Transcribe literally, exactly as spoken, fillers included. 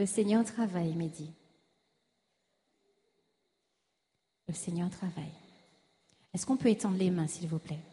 Le Seigneur travaille, Mehdi. Le Seigneur travaille. Est-ce qu'on peut étendre les mains, s'il vous plaît?